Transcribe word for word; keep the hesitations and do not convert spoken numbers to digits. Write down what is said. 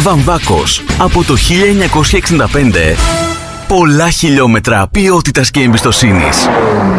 Βαμβάκος. Από το χίλια εννιακόσια εξήντα πέντε. Πολλά χιλιόμετρα ποιότητας και εμπιστοσύνης.